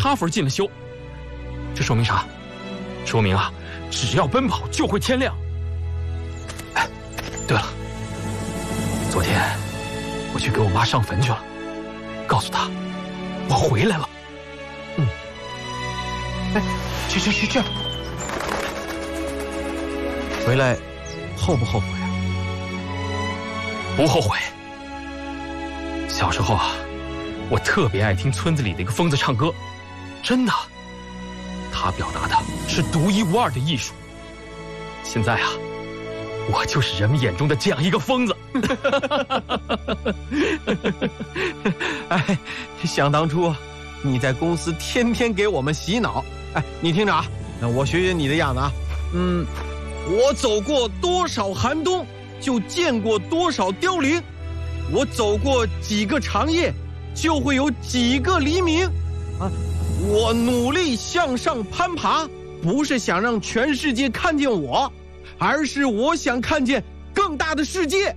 哈佛进了修。这说明啥？说明啊，只要奔跑就会天亮。哎，对了，昨天我去给我妈上坟去了，告诉她我回来了。哎，去， 回来后不后悔啊？ 不后悔。小时候啊，我特别爱听村子里的一个疯子唱歌，真的，他表达的是独一无二的艺术。现在啊，我就是人们眼中的这样一个疯子。 哎，想当初你在公司天天给我们洗脑。哎，你听着啊，我学学你的样子啊。我走过多少寒冬，就见过多少凋零；我走过几个长夜，就会有几个黎明。啊，我努力向上攀爬，不是想让全世界看见我，而是我想看见更大的世界。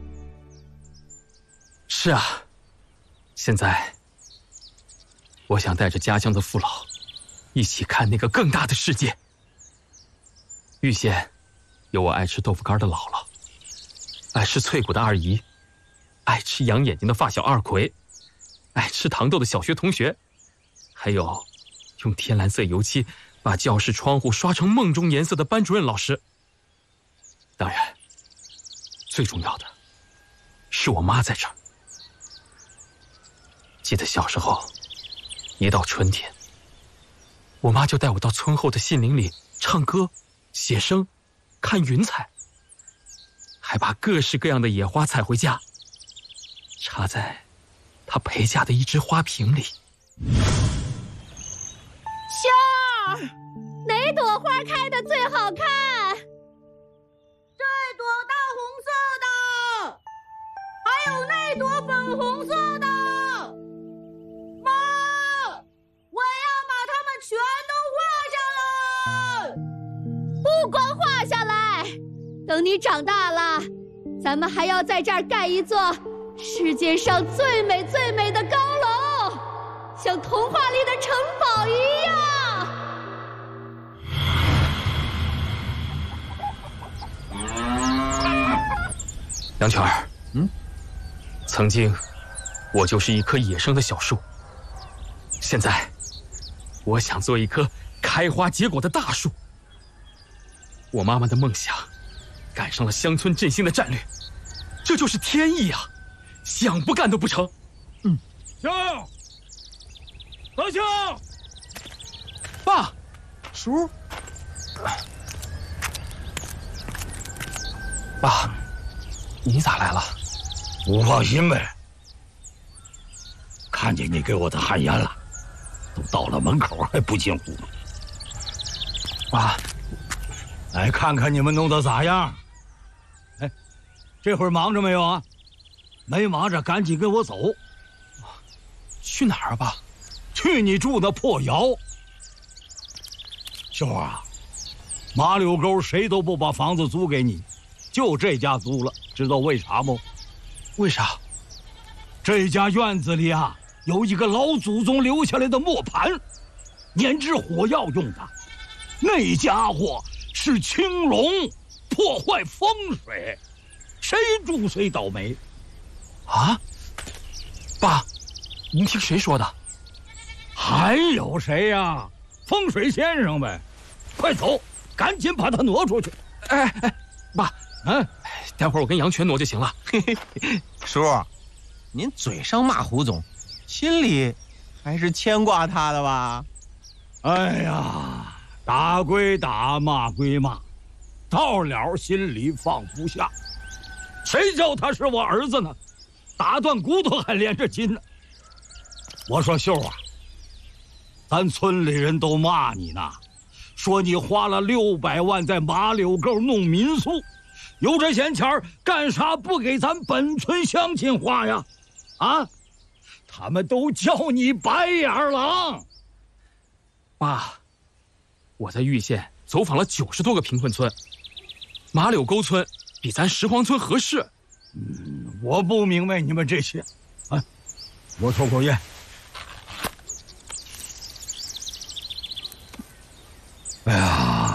是啊，现在我想带着家乡的父老一起看那个更大的世界。玉县有我爱吃豆腐干的姥姥，爱吃脆骨的二姨，爱吃羊眼睛的发小二奎，爱吃糖豆的小学同学，还有用天蓝色油漆把教室窗户刷成梦中颜色的班主任老师。当然，最重要的是我妈在这儿。记得小时候，一到春天，我妈就带我到村后的杏林里唱歌、写生、看云彩，还把各式各样的野花采回家，插在她陪嫁的一只花瓶里。 秀儿，哪朵花开的最好看？ 这朵大红色的，还有那朵粉红色的。妈，我要把它们全都画下来。 不光画下来，等你长大了，咱们还要在这儿盖一座世界上最美最美的高楼，像童话里的城堡一样。 杨泉儿，曾经我就是一棵野生的小树，现在我想做一棵开花结果的大树。我妈妈的梦想赶上了乡村振兴的战略，这就是天意啊，想不干都不成。 秀，何秀， 爸， 叔， 爸，你咋来了？ 不放心呗。看见你给我的旱烟了，都到了门口还不进屋。 爸， 来看看你们弄得咋样？哎，这会儿忙着没有啊？没忙着赶紧跟我走。 去哪儿啊，爸？ 去你住那破窑。秀儿啊，马柳沟谁都不把房子租给你，就这家租了，知道为啥不？ 为啥？ 这家院子里啊，有一个老祖宗留下来的磨盘，研制火药用的。那家伙是青龙，破坏风水，谁住谁倒霉。 啊？爸，您听谁说的？ 还有谁呀？风水先生呗。快走，赶紧把他挪出去。 哎，爸，待会儿我跟杨全挪就行了。 叔，您嘴上骂胡总，心里还是牵挂他的吧？ 哎呀，打归打，骂归骂，到了心里放不下。谁叫他是我儿子呢？打断骨头还连着筋呢。我说秀啊，咱村里人都骂你呢，说你花了600万在马柳沟弄民宿，有这闲钱干啥不给咱本村乡亲花呀？啊，他们都叫你白眼狼。 爸，我在玉县走访了90多个贫困村，马柳沟村比咱石黄村合适。 我不明白你们这些。我抽口烟。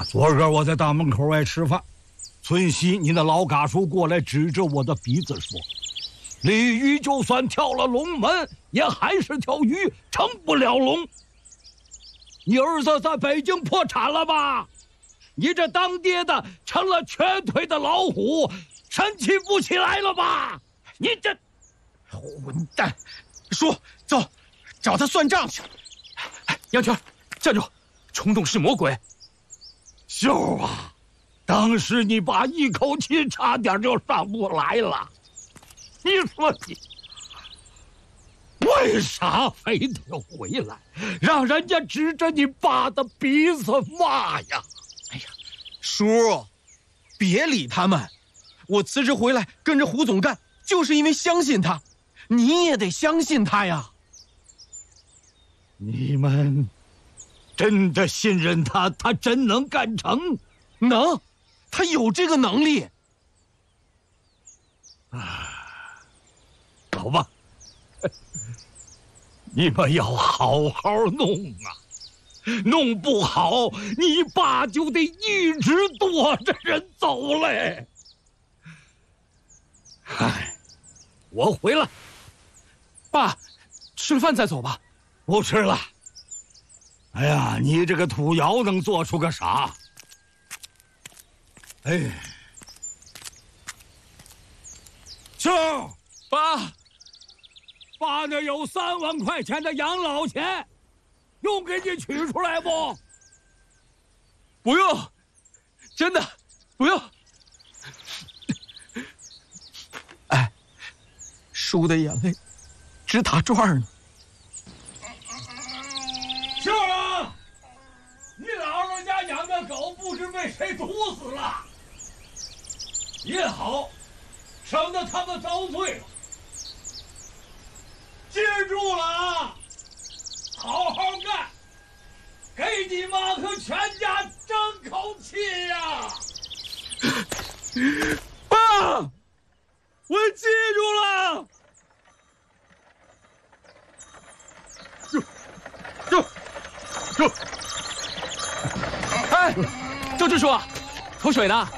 昨儿个我在大门口外吃饭，村西你那老嘎叔过来指着我的鼻子说：“鲤鱼就算跳了龙门，也还是条鱼，成不了龙。你儿子在北京破产了吧？你这当爹的成了瘸腿的老虎，生气不起来了吧？你这混蛋！叔，走，找他算账去。 杨泉，站住！冲动是魔鬼。 秀啊，当时你爸一口气差点就上不来了。你说你为啥非得回来，让人家指着你爸的鼻子骂呀？ 哎呀，叔，别理他们。我辞职回来跟着胡总干，就是因为相信他。你也得相信他呀。 你们真的信任他？他真能干成？ 能，他有这个能力。 走吧，你们要好好弄啊！弄不好，你爸就得一直躲着人走嘞。唉，我回来。 爸，吃了饭再走吧。 不吃了。哎呀，你这个土窑能做出个啥？哎，秀， 爸， 爸那有3万块钱的养老钱，用给你取出来不？ 不用，真的不用。 哎，叔的眼泪直打转呢。 秀儿，你姥姥家养的狗不知被谁毒死了，也好，省得他们遭罪了。记住了啊，好好干，给你妈和全家争口气呀！ 爸，我记住了。哎，周支书，口水呢？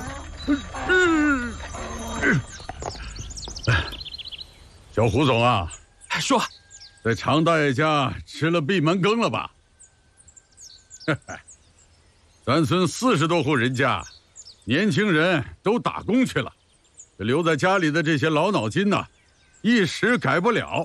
小胡总啊， 说， 在常大爷家吃了闭门羹了吧？咱村40多户人家，年轻人都打工去了，留在家里的这些老脑筋呐，一时改不了。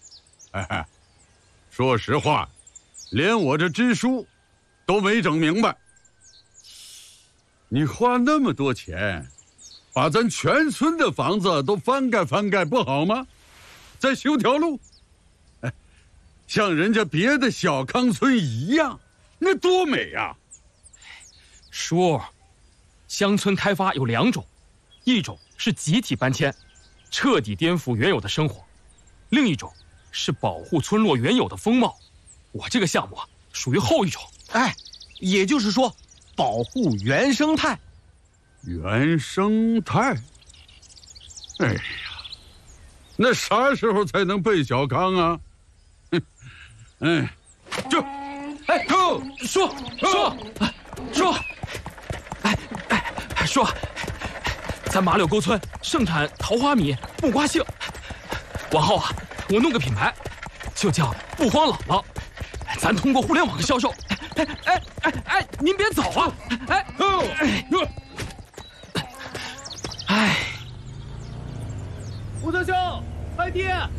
说实话，连我这支书都没整明白。你花那么多钱，把咱全村的房子都翻盖翻盖，不好吗？再修条路，像人家别的小康村一样，那多美啊！ 叔，乡村开发有2种，一种是集体搬迁，彻底颠覆原有的生活；另一种是保护村落原有的风貌。我这个项目属于后一种。 哎，也就是说，保护原生态。 原生态？哎呀，那啥时候才能奔小康啊？ 叔，咱马柳沟村盛产桃花米、木瓜杏，往后啊，我弄个品牌，就叫不慌姥姥，咱通过互联网销售。您别走啊！ 胡德兄，快递啊！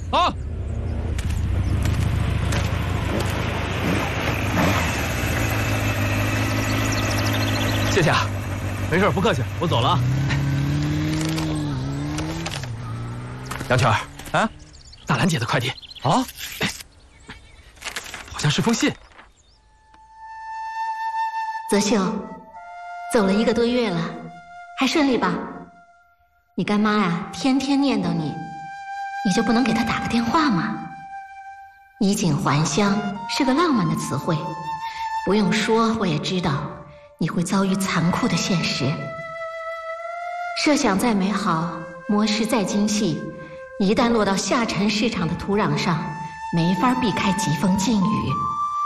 谢谢啊， 没事，不客气，我走了啊。 杨泉啊，大兰姐的快递啊，好像是封信。 泽秀，走了1个多月了，还顺利吧？你干妈呀，天天念叨你，你就不能给她打个电话吗？衣锦还乡是个浪漫的词汇，不用说我也知道你会遭遇残酷的现实。设想再美好，模式再精细，一旦落到下沉市场的土壤上，没法避开疾风劲雨。